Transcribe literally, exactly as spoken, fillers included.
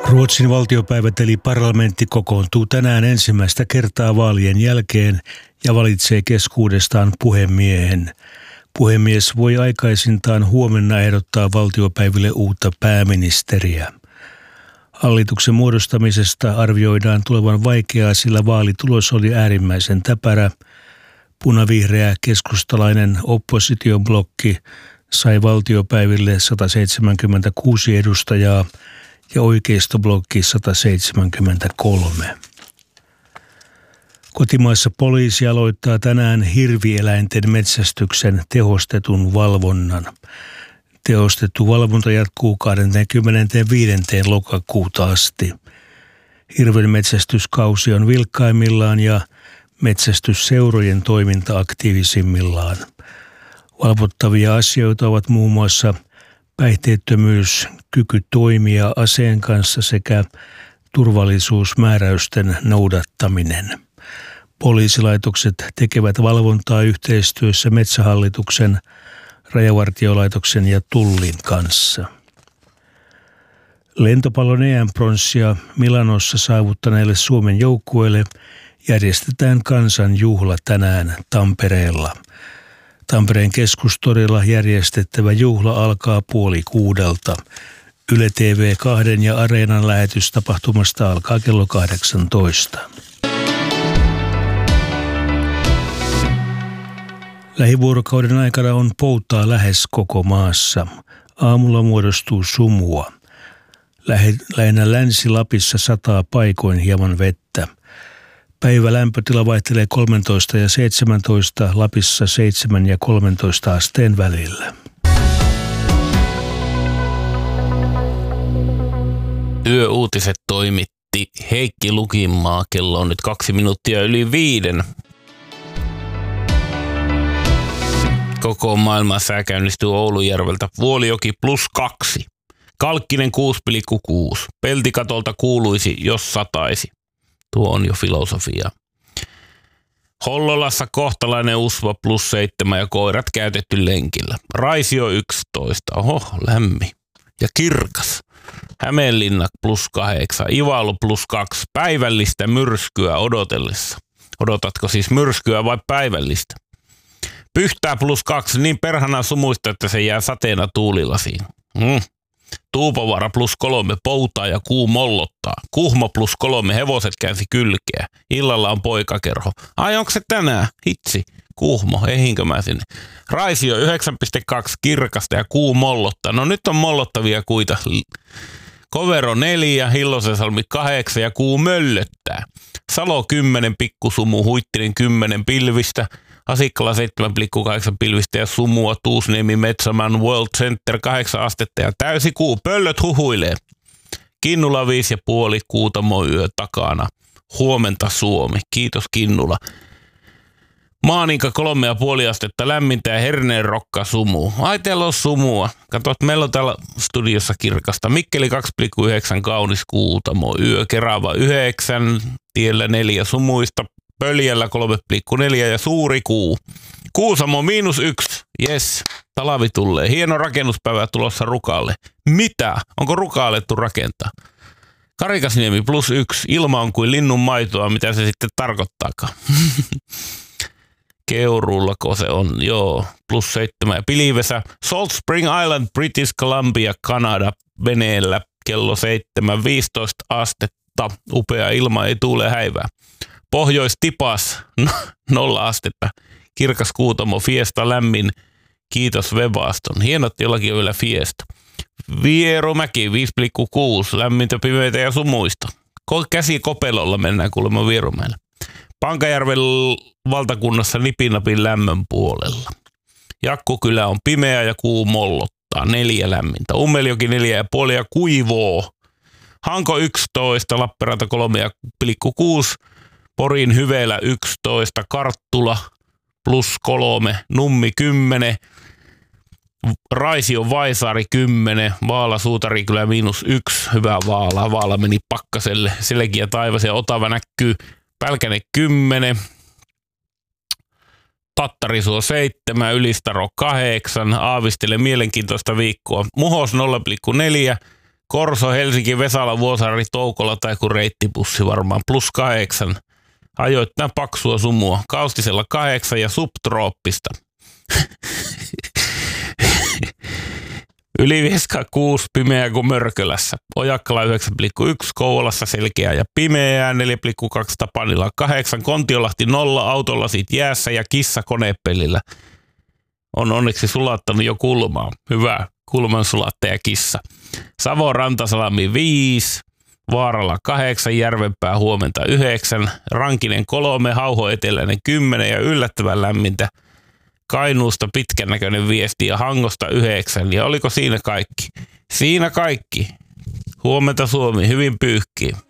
Ruotsin valtiopäivät eli parlamentti kokoontuu tänään ensimmäistä kertaa vaalien jälkeen ja valitsee keskuudestaan puhemiehen. Puhemies voi aikaisintaan huomenna ehdottaa valtiopäiville uutta pääministeriä. Hallituksen muodostamisesta arvioidaan tulevan vaikeaa, sillä vaalitulos oli äärimmäisen täpärä. Punavihreä keskustalainen oppositioblokki sai valtiopäiville sata seitsemänkymmentäkuusi edustajaa ja oikeistoblokki sata seitsemänkymmentäkolme. Kotimaassa poliisi aloittaa tänään hirvieläinten metsästyksen tehostetun valvonnan. Tehostettu valvonta jatkuu kahdeskymmenesviides lokakuuta asti. Hirven metsästyskausi on vilkkaimmillaan ja metsästysseurojen toiminta aktiivisimmillaan. Valvottavia asioita ovat muun muassa päihteettömyys, kyky toimia aseen kanssa sekä turvallisuusmääräysten noudattaminen. Poliisilaitokset tekevät valvontaa yhteistyössä Metsähallituksen, Rajavartiolaitoksen ja Tullin kanssa. Lentopallon E M-pronssia Milanossa saavuttaneille Suomen joukkueille järjestetään kansanjuhla tänään Tampereella. Tampereen keskustorilla järjestettävä juhla alkaa puoli kuudelta. Yle T V kaksi ja Areenan lähetys tapahtumasta alkaa kello kahdeksantoista. Lähivuorokauden aikana on poutaa lähes koko maassa. Aamulla muodostuu sumua. Lähinnä Länsi-Lapissa sataa paikoin hieman vettä. Päivä lämpötila vaihtelee kolmetoista ja seitsemäntoista, Lapissa seitsemän ja kolmetoista asteen välillä. Yöuutiset toimitti Heikki Lukinmaa. Kello on nyt kaksi minuuttia yli viiden. Koko maailman sää käynnistyy Oulujärveltä. Vuolijoki plus kaksi. Kalkkinen kuusi pilkku kuusi. Peltikatolta kuuluisi, jos sataisi. Tuo on jo filosofia. Hollolassa kohtalainen usva plus seitsemän ja koirat käytetty lenkillä. Raisio yksitoista. Oho, lämmin. Ja kirkas. Hämeenlinna plus kahdeksan. Ivalo plus kaksi. Päivällistä myrskyä odotellessa. Odotatko siis myrskyä vai päivällistä? Pyhtää plus kaksi. Niin perhana sumuista, että se jää sateena tuulilasiin. Hmm. Tuupovaara plus kolme, poutaa ja kuu mollottaa. Kuhmo plus kolme, hevoset käänsi kylkeä. Illalla on poikakerho. Ai onko se tänään? Hitsi. Kuhmo, ehinkö mä sinne? Raisio yhdeksän pilkku kaksi, kirkasta ja kuu mollottaa. No nyt on mollottavia kuita. Kovero neljä, Hillosensalmi kahdeksan ja kuu möllöttää. Salo kymmenen, pikkusumu, Huittinen kymmenen pilvistä. Asikkala seitsemän pilkku kahdeksan pilvistä ja sumua, Tuusniemi, Metsäman, World Center kahdeksan astetta ja täysi kuu. Pöllöt huhuilee. Kinnula viisi ja puoli, Kuutamo yö takana. Huomenta Suomi. Kiitos Kinnula. Maaninka kolme ja puoli astetta lämmintä ja Herneen rokka sumuu. Ai teillä on sumua. Kato, meillä on täällä studiossa kirkasta. Mikkeli kaksi pilkku yhdeksän, kaunis Kuutamo yö. Kerava yhdeksän, tiellä neljä sumuista. Pöljällä kolme pilkku neljä ja suuri kuu. Kuusamo miinus yksi. Jes, talavi tulee. Hieno rakennuspäivä tulossa Rukalle. Mitä? Onko Ruka alettu rakentaa? Karikasniemi plus yksi. Ilma on kuin linnun maitoa, mitä se sitten tarkoittaakaan. Keurullako se on? Joo, plus seitsemän. Ja Pilivesä. Salt Spring Island, British Columbia, Kanada. Veneellä kello seitsemän, viisitoista astetta. Upea ilma, ei tuule häivää. Pohjois-Tipas, nolla astetta. Kirkas Kuutamo, Fiesta lämmin. Kiitos Webaston. Hienot jollakin on vielä Fiesta. Vierumäki, viisi pilkku kuusi. Lämmintä, pimeitä ja sumuista. Käsi kopelolla mennään kuulemma Vierumäellä. Pankajärven valtakunnassa nipinapin lämmön puolella. Jakkukylä on pimeä ja kuu mollottaa. Neljä lämmintä. Ummeljoki neljä ja puoli ja kuivoo. Hanko yksitoista, Lappeenranta kolme pilkku kuusi. Porin Hyvelä yksitoista, Karttula plus kolme, Nummi kymmenen, Raisio Vaisaari kymmenen, Vaala Suutarikylä miinus yksi, hyvä Vaala, Vaala meni pakkaselle, Selkiä taivas ja Otava näkyy, Pälkäne kymmenen, Tattarisuo seitsemän, Ylistaro kahdeksan, Aavistele mielenkiintoista viikkoa, Muhos nolla pilkku neljä, Korso, Helsinki, Vesala, Vuosaari, Toukola tai kun reittipussi varmaan. Plus kahdeksan. Ajoit nää paksua sumua. Kaustisella kahdeksan ja subtrooppista. Ylivieska kuusi, pimeää kuin Mörkölässä. Ojakkala yhdeksän pilkku yksi, Kouvolassa selkeää ja pimeää, neljä pilkku kaksi, Tapanilla kahdeksan, Kontiolahti nolla, autolla siitä jäässä ja kissa konepelillä. On onneksi sulattanut jo kulmaa. Hyvä, kulman sulattaja kissa. Savon Rantasalami viisi, Vaarala kahdeksan, Järvenpää huomenta yhdeksän, Rankinen kolme, Hauho eteläinen kymmenen ja yllättävän lämmintä. Kainuusta pitkän näköinen viesti ja Hangosta yhdeksän. Ja oliko siinä kaikki? Siinä kaikki. Huomenta Suomi, hyvin pyyhkii.